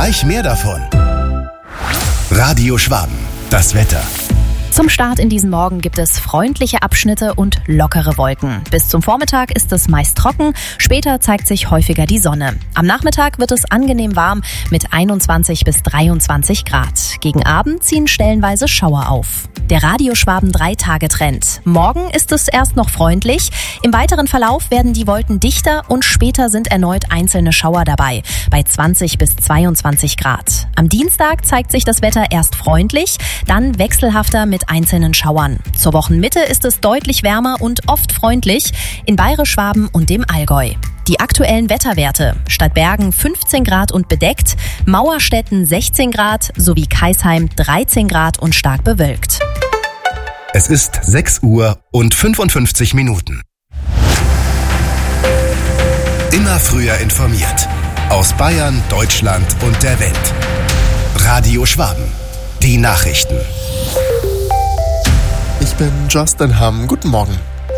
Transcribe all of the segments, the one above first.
Gleich mehr davon. Radio Schwaben, das Wetter. Zum Start in diesen Morgen gibt es freundliche Abschnitte und lockere Wolken. Bis zum Vormittag ist es meist trocken, später zeigt sich häufiger die Sonne. Am Nachmittag wird es angenehm warm mit 21 bis 23 Grad. Gegen Abend ziehen stellenweise Schauer auf. Der Radio Schwaben 3-Tage-Trend. Morgen ist es erst noch freundlich. Im weiteren Verlauf werden die Wolken dichter und später sind erneut einzelne Schauer dabei, bei 20 bis 22 Grad. Am Dienstag zeigt sich das Wetter erst freundlich, dann wechselhafter mit einzelnen Schauern. Zur Wochenmitte ist es deutlich wärmer und oft freundlich in Bayerisch-Schwaben und dem Allgäu. Die aktuellen Wetterwerte: Stadt Bergen 15 Grad und bedeckt, Mauerstetten 16 Grad sowie Kaisheim 13 Grad und stark bewölkt. Es ist 6 Uhr und 55 Minuten. Immer früher informiert. Aus Bayern, Deutschland und der Welt. Radio Schwaben. Die Nachrichten. Ich bin Justin Hamm. Guten Morgen.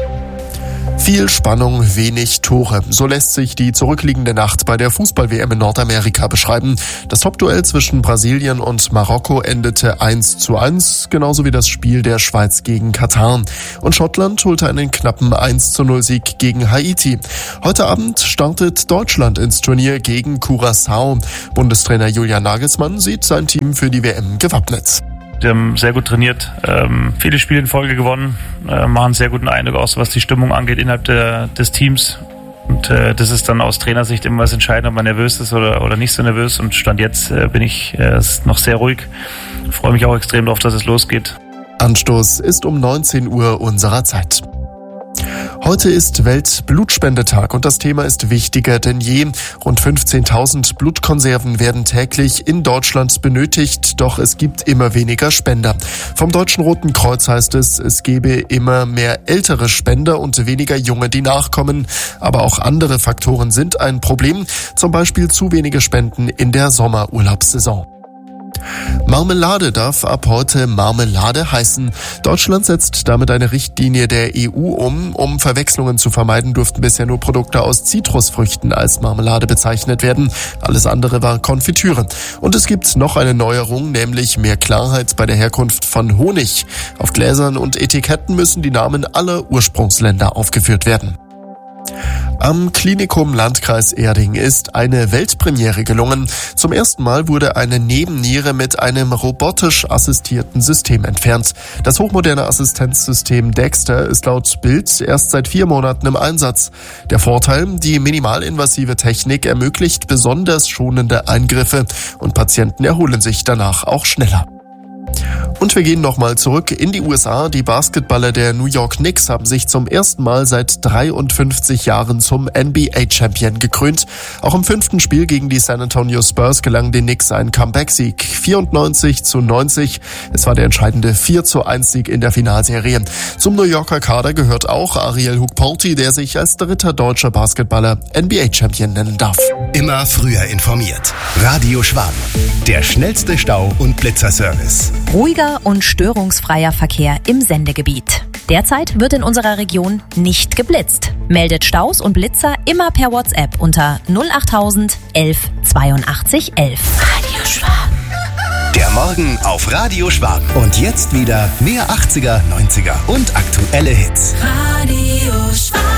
Viel Spannung, wenig Tore. So lässt sich die zurückliegende Nacht bei der Fußball-WM in Nordamerika beschreiben. Das Topduell zwischen Brasilien und Marokko endete 1:1, genauso wie das Spiel der Schweiz gegen Katar. Und Schottland holte einen knappen 1:0-Sieg gegen Haiti. Heute Abend startet Deutschland ins Turnier gegen Curaçao. Bundestrainer Julian Nagelsmann sieht sein Team für die WM gewappnet. Wir haben sehr gut trainiert, viele Spiele in Folge gewonnen, machen einen sehr guten Eindruck aus, was die Stimmung angeht innerhalb des Teams. Und das ist dann aus Trainersicht immer was entscheidend, ob man nervös ist oder nicht so nervös. Und Stand jetzt bin ich noch sehr ruhig. Freue mich auch extrem darauf, dass es losgeht. Anstoß ist um 19 Uhr unserer Zeit. Heute ist Weltblutspendetag und das Thema ist wichtiger denn je. Rund 15.000 Blutkonserven werden täglich in Deutschland benötigt, doch es gibt immer weniger Spender. Vom Deutschen Roten Kreuz heißt es gebe immer mehr ältere Spender und weniger junge, die nachkommen. Aber auch andere Faktoren sind ein Problem, zum Beispiel zu wenige Spenden in der Sommerurlaubssaison. Marmelade darf ab heute Marmelade heißen. Deutschland setzt damit eine Richtlinie der EU um. Um Verwechslungen zu vermeiden, durften bisher nur Produkte aus Zitrusfrüchten als Marmelade bezeichnet werden. Alles andere war Konfitüre. Und es gibt noch eine Neuerung, nämlich mehr Klarheit bei der Herkunft von Honig. Auf Gläsern und Etiketten müssen die Namen aller Ursprungsländer aufgeführt werden. Am Klinikum Landkreis Erding ist eine Weltpremiere gelungen. Zum ersten Mal wurde eine Nebenniere mit einem robotisch assistierten System entfernt. Das hochmoderne Assistenzsystem Dexter ist laut Bild erst seit 4 Monaten im Einsatz. Der Vorteil: die minimalinvasive Technik ermöglicht besonders schonende Eingriffe und Patienten erholen sich danach auch schneller. Und wir gehen nochmal zurück in die USA. Die Basketballer der New York Knicks haben sich zum ersten Mal seit 53 Jahren zum NBA-Champion gekrönt. Auch im 5. Spiel gegen die San Antonio Spurs gelang den Knicks ein Comeback-Sieg. 94:90. Es war der entscheidende 4:1-Sieg in der Finalserie. Zum New Yorker Kader gehört auch Ariel Hukporti, der sich als 3. deutscher Basketballer NBA-Champion nennen darf. Immer früher informiert. Radio Schwaben. Der schnellste Stau- und Blitzerservice. Ruhiger und störungsfreier Verkehr im Sendegebiet. Derzeit wird in unserer Region nicht geblitzt. Meldet Staus und Blitzer immer per WhatsApp unter 08000 11 82 11. Radio Schwaben. Der Morgen auf Radio Schwaben. Und jetzt wieder mehr 80er, 90er und aktuelle Hits. Radio Schwaben.